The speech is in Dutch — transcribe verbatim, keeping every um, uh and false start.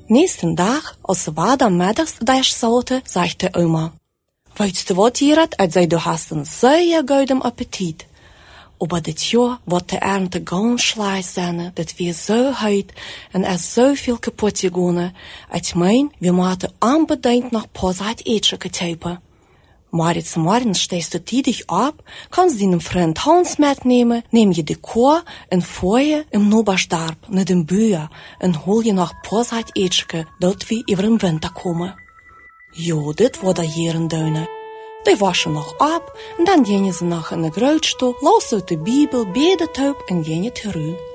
Nächsten Tag, als ze wat am Mittagsdash zouten, sagte Oma, weißt du wat, Gerard, als zei, du hast einen sehr guten Appetit. Aber dit Jahr wird die Ernte ganz schlecht sein, dat wir so heit en er so viel kaputt gegangen. Ich mein, wir müssen unbedingt noch Posat Etsche geteipen. Morgens morgens stehst du dich ab, kannst deinen Freund Hans mitnehmen, neem je de Koor en Feuer im Noberstarp, naar den Büher en hol je nog Posat Etsche, dat we over den Winter komen. Jo, dit wordt de Herenduinen. Die waschen nog ab en dan gingen ze nog in de gruitstoel, los uit de Bibel, beden tuip en gingen terug.